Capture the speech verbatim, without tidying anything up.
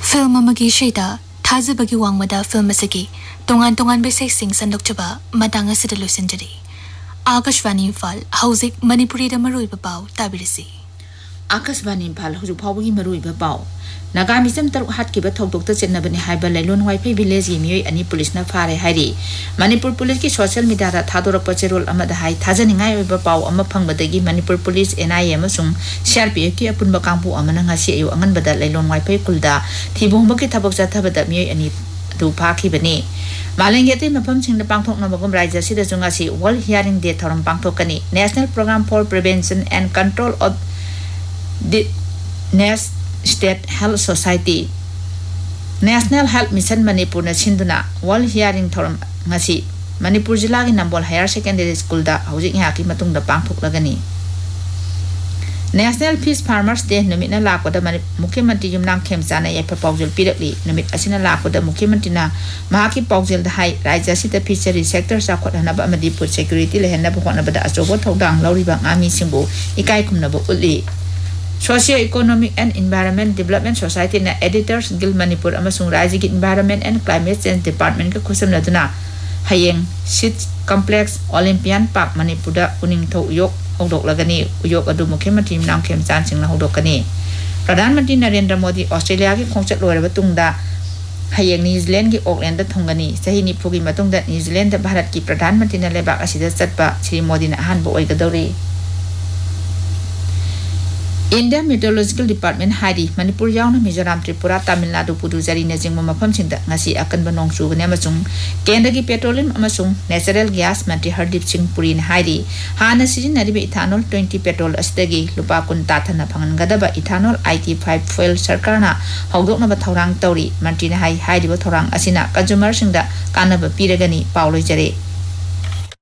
Film amagi shayda thazabagi wangmada film asagi tongan tongan besai sing sandokchaba matanga sida losinjari. Akashvani Imphal hauzik Manipuri da marui babaw tabirisi. Akashvani Imphal hauzik phawgi marui babaw Nagami sem taruk hat ki ba thok tok ta chenna bani haiba lailon wifi village gi mioi ani police na phare hairi Manipur police ki social media da thadorok pacherol amada hai thajani ngai oi ba paw ama phangbadagi Manipur police N I A amasung C R P F ki apun ba kangpu amana ngasi ayu angan bada lailon wifi kulda thibong ba ki thabak ja thabada mioi ani du pha ki bani Malenge te mafam sing da pangthok na bagum raja sida junga si World Hearing Day thoram pangthok kani National Program for Prevention and Control of the Next State Health Society National Health Mission Manipur na sinduna World Hearing Thoram ngasi Manipur jila gi Nambol Higher Secondary School da hojik ha ki matung da pangthok lagani National Fish Farmers Day numit na lakoda Mukhyamantri Yumnam Khemchana ya proposal pirakli numit asina lakoda Mukhyamantri na mahaki proposal da hai rajya sita fishery sector sa khotna ba amadi food security lehenna ba khotna ba da asobo thodang lauriba ngami singbu ikai kumna ba utli Socio-Economic and Environment Development Society na Editors Guild Manipur amasung Rajya gi Environment and Climate Change Department ka khusam na duna hayeng Sit Complex Olympian Park Manipur da uning tho yok hodok lagani uyok adu Mukhyamantri Yumnam Khemchan sing na hodok kani Pradhan Mantri Narendra Modi Australia gi khongchat loi ba tung da hayeng New Zealand gi Auckland da thongani sahi ni phugi matung da New Zealand da Bharat ki Pradhan Mantri na lebak asida chatpa Shri Modi na han bo oi gadori India Meteorological Department Hari Manipur yauna Mizoram Tripura Tamil Nadu Puducherry na jingma mafam singda ngasi akan ba nong chugani amasung kendra gi petroleum amasung natural gas mantri Hardip Singh Puri na hari hana sijinariba ethanol twenty petrol asdagi lupa kun tathana phangangadaba ethanol eighty-five fuel sarkarna hawdokna ba thorang tawri mantri na hai hai ba thorang asina consumer singda kanaba piragani pauloi jare